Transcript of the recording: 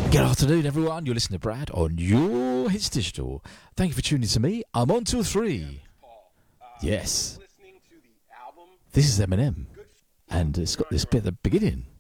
Good afternoon, everyone. You're listening to Brad on Your Hits Digital. Thank you for tuning to me. I'm on till 3. Yes. This is Eminem. And it's got this bit at the beginning.